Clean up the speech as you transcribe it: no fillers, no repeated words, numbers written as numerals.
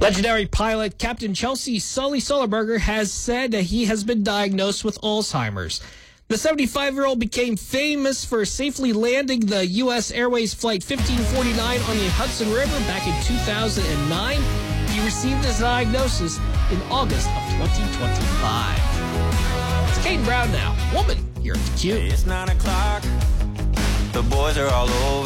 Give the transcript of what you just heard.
Legendary pilot Captain Chelsea Sully Sullenberger has said that he has been diagnosed with Alzheimer's. The 75-year-old became famous for safely landing the U.S. Airways Flight 1549 on the Hudson River back in 2009. He received his diagnosis in August of 2025. It's Caden Brown now, woman here at the Q. It's 9 o'clock. The boys are all over.